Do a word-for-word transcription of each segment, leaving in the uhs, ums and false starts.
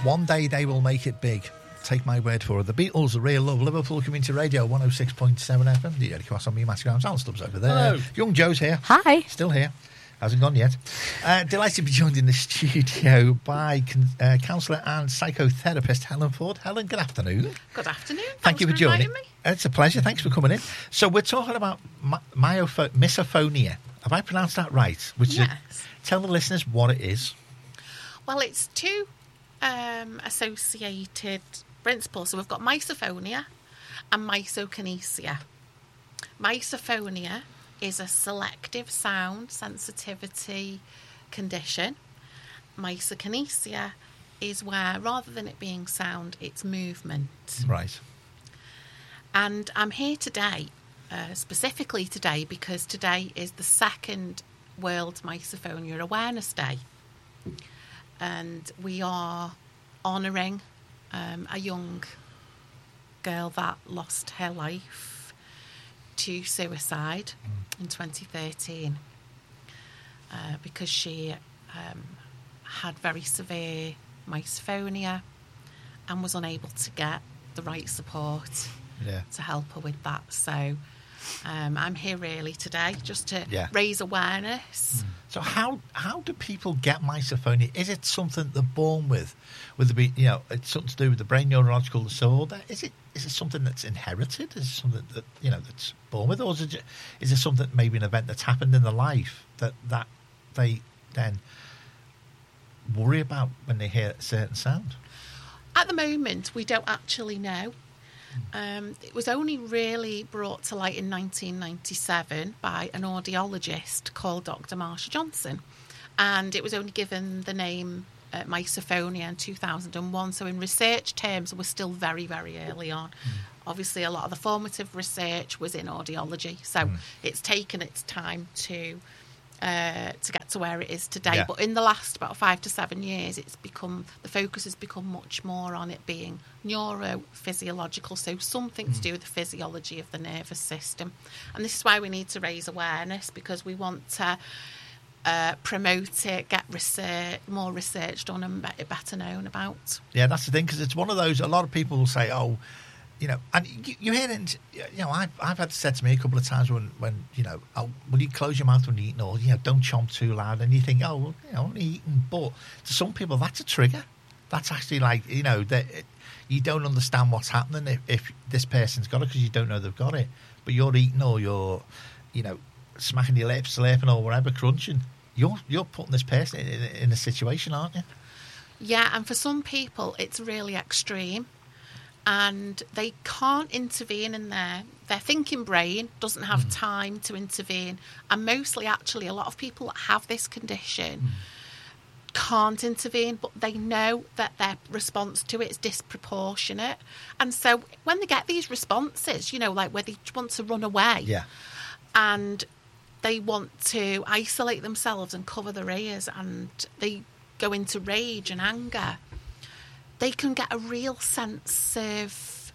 One day they will make it big. Take my word for it. The Beatles, The Real Love, Liverpool Community Radio, one oh six point seven F M. The Eddie Cross on me, Matthew Graham. Alan Stubbs over there. Hello. Young Joe's here. Hi. Still here. Hasn't gone yet. Uh, delighted to be joined in the studio by con- uh, counsellor and psychotherapist Helen Ford. Helen, good afternoon. Good afternoon. Thanks Thank you for, for joining. inviting me. It's a pleasure. Thanks for coming in. So we're talking about my- myopho- misophonia. Have I pronounced that right? Which Yes. is, tell the listeners what it is. Well, it's two um, associated principles. So we've got misophonia and misokinesia. Misophonia is a selective sound sensitivity condition. Misokinesia is where, rather than it being sound, it's movement. Right. And I'm here today, uh, specifically today, because today is the second World Misophonia Awareness Day. And we are honouring um, a young girl that lost her life to suicide mm. in twenty thirteen uh, because she um, had very severe misophonia and was unable to get the right support yeah. to help her with that. So um, I'm here really today just to yeah. raise awareness. Mm. So how how do people get misophonia? Is it something they're born with? With the you know, it's something to do with the brain neurological disorder? Is it is it something that's inherited? Is it something that you know that's born with, or is it is it something maybe an event that's happened in their life that that they then worry about when they hear a certain sound? At the moment, we don't actually know. Um, it was only really brought to light in nineteen ninety-seven by an audiologist called Doctor Marsha Johnson, and it was only given the name uh, misophonia in two thousand one. So in research terms, we're still very, very early on. Mm. Obviously, a lot of the formative research was in audiology, so mm. it's taken its time to uh, to get to where it is today. Yeah. But in the last about five to seven years, it's become the focus has become much more on it being neurophysiological, so something mm. to do with the physiology of the nervous system. And this is why we need to raise awareness, because we want to uh, promote it, get research, more research done and better, better known about. Yeah, that's the thing, because it's one of those, a lot of people will say, oh, you know, and you, you hear it, you know, I've, I've had it said to me a couple of times when, when you know, oh, will you close your mouth when you're eating, or, you know, don't chomp too loud, and you think, oh, well, you know, I'm only eating, but to some people, that's a trigger. That's actually like, you know, that you don't understand what's happening if, if this person's got it, because you don't know they've got it, but you're eating, or you're, you know, smacking your lips, slurping, or whatever, crunching, you're, you're putting this person in, in, in a situation, aren't you? Yeah, and for some people, it's really extreme. And they can't intervene in their their thinking brain doesn't have mm. time to intervene, and mostly actually a lot of people that have this condition mm. can't intervene, but they know that their response to it is disproportionate. And so when they get these responses, you know, like where they want to run away, yeah, and they want to isolate themselves and cover their ears, and they go into rage and anger, they can get a real sense of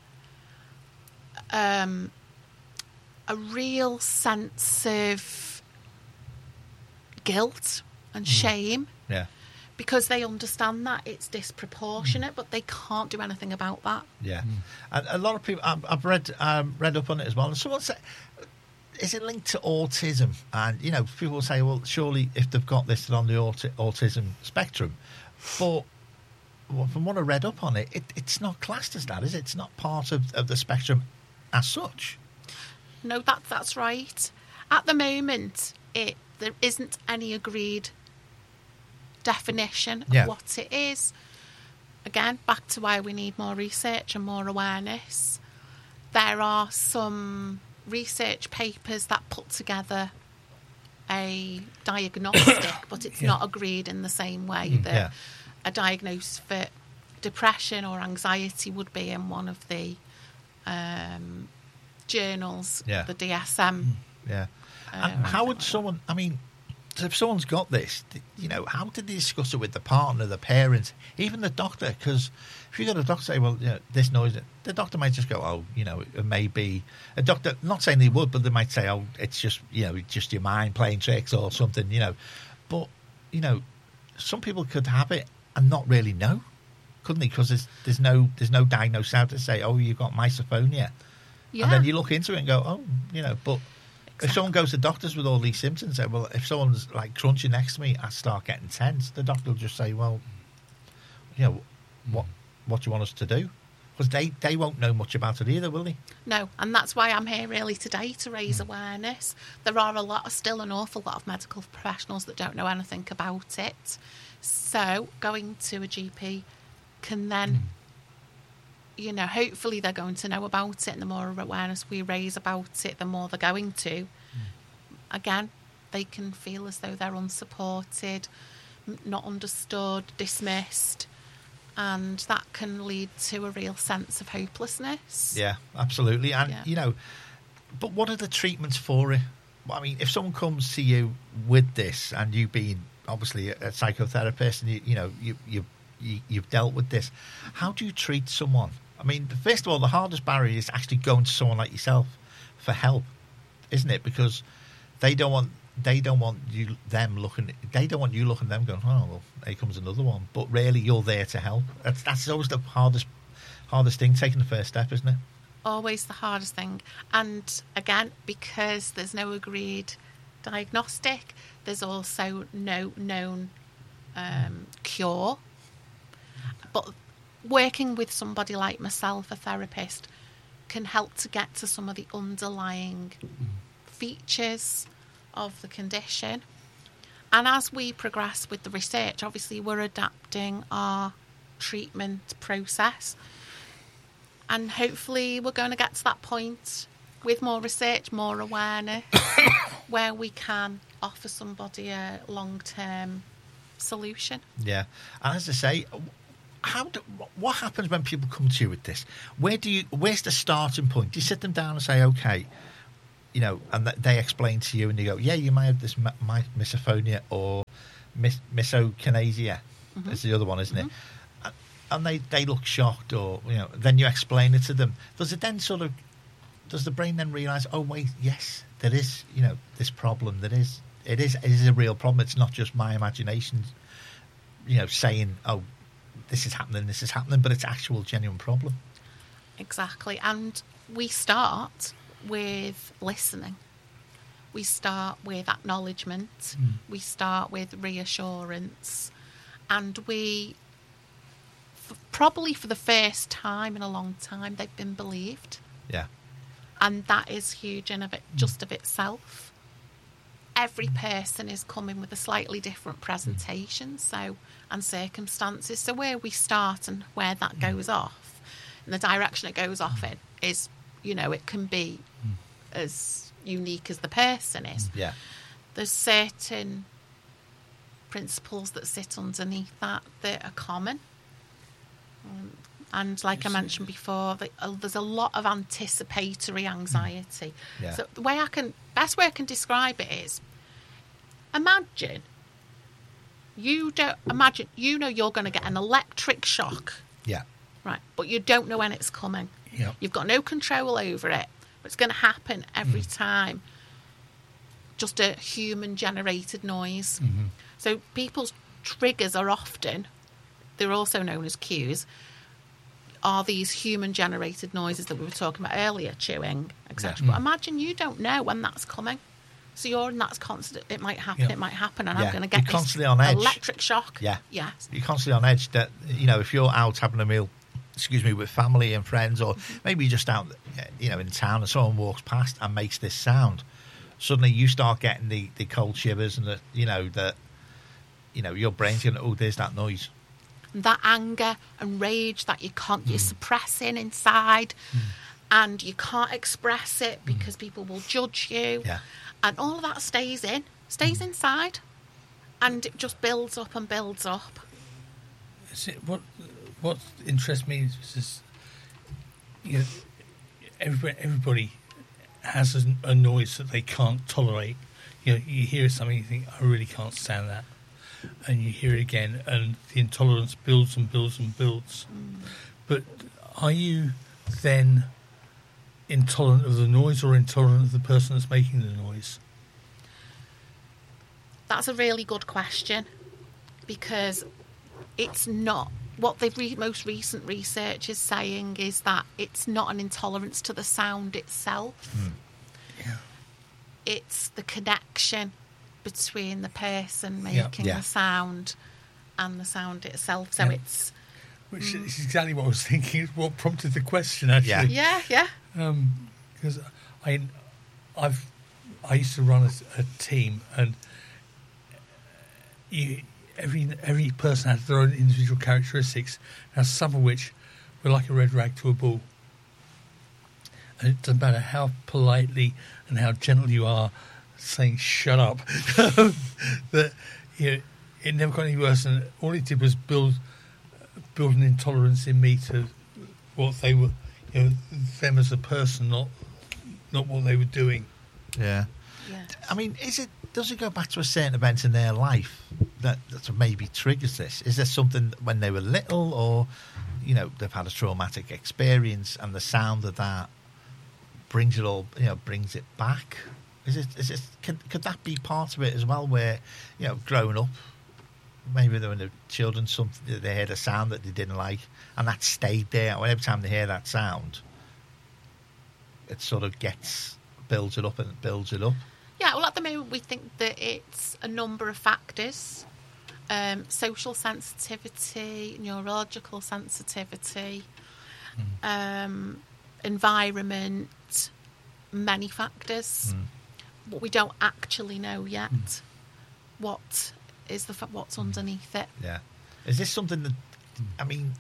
um, a real sense of guilt and mm. shame. Yeah. Because they understand that it's disproportionate, mm. but they can't do anything about that. Yeah. Mm. And a lot of people, I've, I've read um, read up on it as well, and someone said, is it linked to autism? And, you know, people say, well, surely if they've got this, they're on the aut- autism spectrum. But well, from what I read up on it, it, it's not classed as that, is it? It's not part of, of the spectrum as such. No, that that's right. At the moment, it there isn't any agreed definition of yeah. what it is. Again, back to why we need more research and more awareness. There are some research papers that put together a diagnostic, but it's yeah. not agreed in the same way that yeah. a diagnosis for depression or anxiety would be in one of the um, journals, yeah. the D S M. Yeah. Um, and how would someone, I mean, if someone's got this, you know, how did they discuss it with the partner, the parents, even the doctor? Because if you got a doctor say, well, you know, this noise, the doctor might just go, oh, you know, it may be a doctor, not saying they would, but they might say, oh, it's just, you know, just your mind playing tricks or something, you know. But, you know, some people could have it and not really know. couldn't he? Because there's there's no there's no diagnosis out to say, oh, you've got misophonia, Yeah. and then you look into it and go, oh, you know. But Exactly. if someone goes to doctors with all these symptoms, say, well, if someone's like crunching next to me, I start getting tense. The doctor will just say, well, you know, what what do you want us to do? Because they, they won't know much about it either, will they? No, and that's why I'm here really today, to raise awareness. There are a lot, still an awful lot of medical professionals that don't know anything about it. So going to a G P can then, you know, hopefully they're going to know about it, and the more awareness we raise about it, the more they're going to. Again, they can feel as though they're unsupported, m- not understood, dismissed, and that can lead to a real sense of hopelessness. Yeah, absolutely. And, Yeah. you know, but what are the treatments for it? I mean, if someone comes to you with this, and you being obviously a, a psychotherapist, and, you, you know, you, you, you, you've dealt with this, how do you treat someone? I mean, first of all, the hardest barrier is actually going to someone like yourself for help, isn't it? Because they don't want they don't want you them looking they don't want you looking at them going, oh well, here comes another one. But really, you're there to help. That's that's always the hardest hardest thing, taking the first step, isn't it? Always the hardest thing. And again, because there's no agreed diagnostic, there's also no known um, cure. But working with somebody like myself, a therapist, can help to get to some of the underlying features of the condition. And as we progress with the research, obviously we're adapting our treatment process, and hopefully we're going to get to that point with more research, more awareness, where we can offer somebody a long-term solution. Yeah. And as I say, how do, what happens when people come to you with this? Where do you where's the starting point? Do you sit them down and say, okay, you know, and th- they explain to you, and you go, yeah, you might have this mi- mi- misophonia or mis- misokinesia. Mhm. Is the other one, isn't Mhm. it? And- And they, they look shocked, or, you know, then you explain it to them. Does it then sort of, does the brain then realise, oh, wait, yes, there is, you know, this problem. There is, it is, it is a real problem. It's not just my imagination, you know, saying, oh, this is happening, this is happening, but it's actual genuine problem. Exactly. And we start with listening. We start with acknowledgement. Mm. We start with reassurance. And we, f- probably for the first time in a long time, they've been believed. Yeah. And that is huge in of it, just of itself. Every person is coming with a slightly different presentation, so, and circumstances. So where we start and where that goes off, and the direction it goes off in, is, you know, it can be as unique as the person is. Yeah. There's certain principles that sit underneath that that are common. Um, and like I mentioned before, the, uh, there's a lot of anticipatory anxiety. Yeah. So the way I can, best way I can describe it is, imagine you don't, imagine, you know you're going to get an electric shock, Yeah. right? But you don't know when it's coming. Yeah. You've got no control over it, but it's going to happen every time. Just a human generated noise. Mm-hmm. So people's triggers are often, they're also known as cues, are these human generated noises that we were talking about earlier, chewing, et cetera. Yeah. But imagine you don't know when that's coming. So you're in that's constant, it might happen, Yeah. it might happen, and Yeah. I'm going to You're get this constantly on edge. electric shock. Yeah. Yes. You're constantly on edge. That, you know, if you're out having a meal, excuse me, with family and friends, or maybe you're just out, you know, in town, and someone walks past and makes this sound, suddenly you start getting the, the cold shivers, and the, you know, the, you know, your brain's going, oh, there's that noise. That anger and rage that you can't, you're suppressing inside, and you can't express it because people will judge you. Yeah. And all of that stays in, stays inside, and it just builds up and builds up. Is it, what what interests me is, is you know, everybody, everybody has a, a noise that they can't tolerate. You know, you hear something, you think, I really can't stand that, and you hear it again, and the intolerance builds and builds and builds. But are you then intolerant of the noise, or intolerant of the person that's making the noise? That's a really good question, because it's not what the re- most recent research is saying is that it's not an intolerance to the sound itself. Mm. Yeah. It's the connection between the person Yeah. making Yeah. the sound and the sound itself. So Yeah. it's Which is exactly what I was thinking. What prompted the question, actually. yeah, yeah, Because um, I, I've, I used to run a, a team, and you, every every person had their own individual characteristics. Now, some of which were like a red rag to a bull. And it doesn't matter how politely and how gentle you are saying "shut up," that you know, it never got any worse. And all it did was build build an intolerance in me to what they were, you know, them as a person, not not what they were doing. Yeah. yeah. I mean, is it? Does it go back to a certain event in their life that, that maybe triggers this? Is there something when they were little, or you know, they've had a traumatic experience, and the sound of that brings it all, you know, brings it back? Is it? Is it? Could, could that be part of it as well? Where, you know, growing up, maybe they were the children, something they heard a sound that they didn't like, and that stayed there. And every time they hear that sound, it sort of gets builds it up and it builds it up. Yeah, well, at the moment, we think that it's a number of factors. Um, social sensitivity, neurological sensitivity, Mm. um, environment, many factors. Mm. But we don't actually know yet Mm. what is the fa- what's underneath it. Yeah. Is this something that, I mean,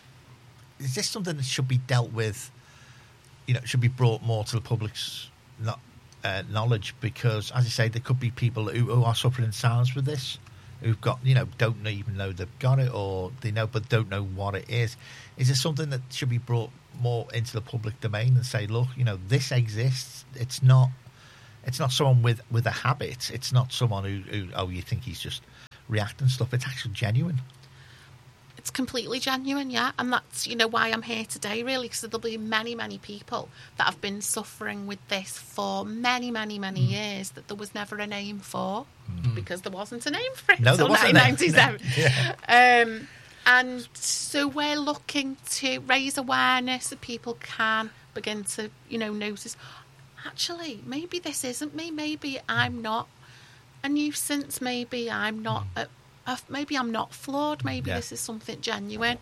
is this something that should be dealt with, you know, should be brought more to the public's not, uh, knowledge? Because, as you say, there could be people who, who are suffering in silence with this, who've got, you know, don't even know they've got it, or they know but don't know what it is. Is there something that should be brought more into the public domain and say, look, you know, this exists. It's not, it's not someone with, with a habit. It's not someone who, who, oh, you think he's just reacting stuff. It's actually genuine. It's completely genuine, yeah, and that's, you know, why I'm here today, really, because there'll be many, many people that have been suffering with this for many, many, many Mm. years that there was never a name for, Mm. because there wasn't a name for it No, there until wasn't a name. nineteen ninety-seven. Yeah. Um, and so we're looking to raise awareness so people can begin to, you know, notice, actually, maybe this isn't me. Maybe I'm not a nuisance. Maybe I'm not, a, a, maybe I'm not flawed. Maybe Yeah. this is something genuine.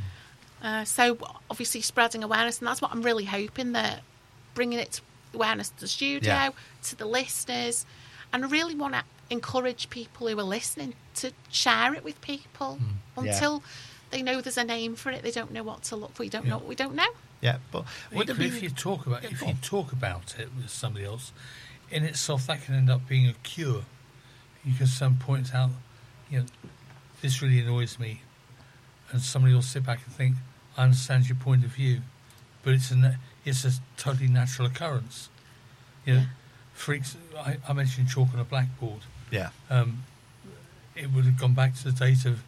Uh, so obviously spreading awareness, and that's what I'm really hoping, that bringing it to awareness to the studio, Yeah. to the listeners, and I really want to encourage people who are listening to share it with people. Yeah. Until they know there's a name for it, they don't know what to look for. You don't Yeah. know what we don't know. Yeah, but would it Equally, be, if you talk about Yeah, if go you on. talk about it with somebody else, in itself that can end up being a cure. Because some point out, you know, this really annoys me, and somebody will sit back and think, I understand your point of view, but it's a it's a totally natural occurrence. You know, Yeah. for ex- I, I mentioned chalk on a blackboard. yeah, Um, it would have gone back to the days of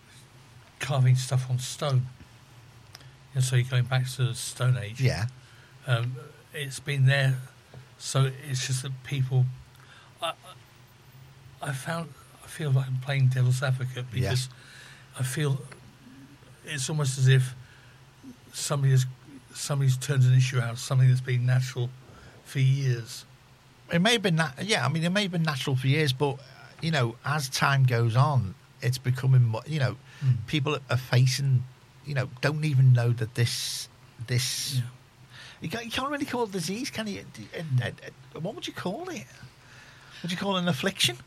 carving stuff on stone. And so you're going back to the Stone Age. yeah, Um, it's been there, so it's just that people. I, I I found I feel like I'm playing devil's advocate Yeah. because I feel it's almost as if somebody has somebody's turned an issue out, something that's been natural for years. it may have been that. Yeah, I mean, it may have been natural for years, but you know, as time goes on, it's becoming more. You know, Mm. people are facing. You know, don't even know that this this. Yeah. You can't, you can't really call it disease, can you? Uh, uh, uh, What would you call it? Would you call it an affliction?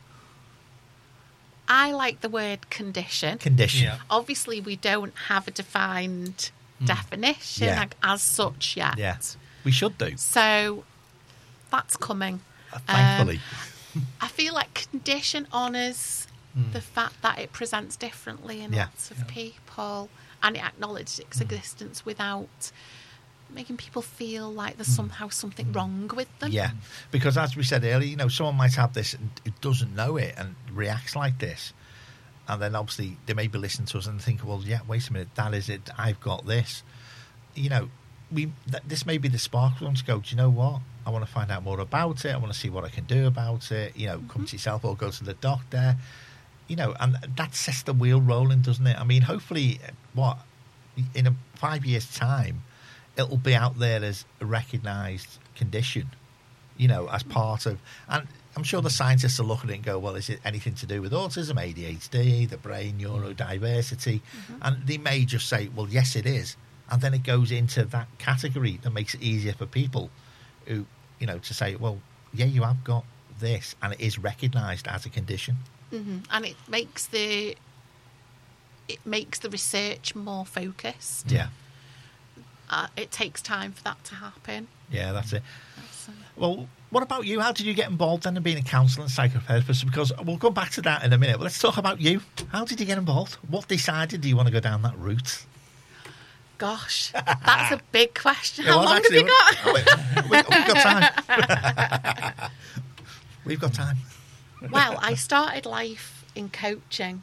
I like the word condition. Condition. Yeah. Obviously, we don't have a defined Mm. definition Yeah. like, as such yet. Yeah. We should do. So that's coming. Uh, Thankfully. I feel like condition honours Mm. the fact that it presents differently in Yeah. lots of Yeah. people, and it acknowledges its existence without making people feel like there's Mm. somehow something wrong with them. Yeah, because as we said earlier, you know, someone might have this and it doesn't know it and reacts like this, and then obviously they may be listening to us and think, well, yeah, wait a minute, that is it. I've got this. You know, we th- this may be the spark for them to go, do you know what? I want to find out more about it. I want to see what I can do about it. You know, come to yourself or go to the doctor. you know, and that sets the wheel rolling, doesn't it? I mean, hopefully, what in a five years' time, it'll be out there as a recognised condition, you know, as part of. And I'm sure the scientists will look at it and go, well, is it anything to do with autism, A D H D, the brain, neurodiversity? Mm-hmm. And they may just say, well, yes, it is. And then it goes into that category that makes it easier for people who, you know, to say, well, yeah, you have got this, and it is recognised as a condition. Mm-hmm. And it makes the it makes the research more focused. Yeah. Uh, it takes time for that to happen. Yeah, that's it. That's, uh, Well, what about you? How did you get involved then in being a counsellor and psychotherapist? Because we'll come back to that in a minute. But let's talk about you. How did you get involved? What decided you want to go down that route? Gosh, that's a big question. It How was long actually- have you got? Oh, wait, we, we've got time. We've got time. Well, I started life in coaching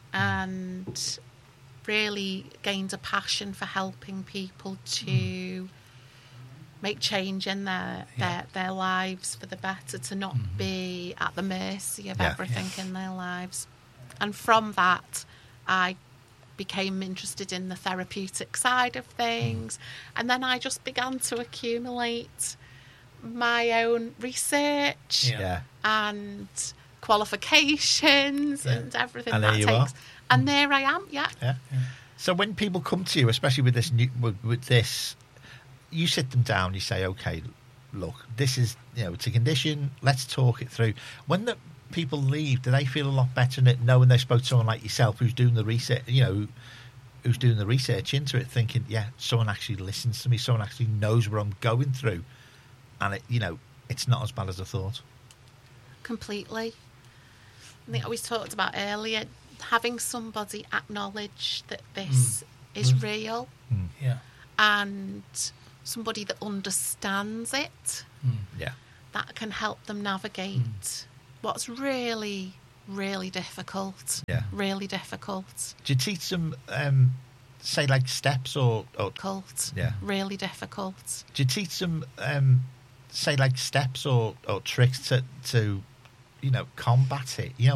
and really gained a passion for helping people to make change in their Yeah. their, their lives for the better, to not Mm-hmm. be at the mercy of Yeah. everything in their lives. And from that, I became interested in the therapeutic side of things. And then I just began to accumulate my own research Yeah. Yeah. and qualifications Yeah. and everything And there that you takes. are. And there I am, yeah. Yeah. So when people come to you, especially with this new, with, with this, you sit them down. You say, "Okay, look, this is you know, it's a condition. Let's talk it through." When the people leave, do they feel a lot better in it, knowing they spoke to someone like yourself, who's doing the research? You know, who, who's doing the research into it, thinking, "Yeah, someone actually listens to me. Someone actually knows what I'm going through, and it, you know, it's not as bad as I thought." Completely. I think we talked about earlier, having somebody acknowledge that this is Mm. real Yeah. and somebody that understands it, Mm. Yeah. that can help them navigate what's really, really difficult. Yeah. Really difficult. Do you teach them, um, say, like steps or, or Difficult. Yeah. Really difficult. do you teach them, um, say, like steps or, or tricks to, to, you know, combat it? You know,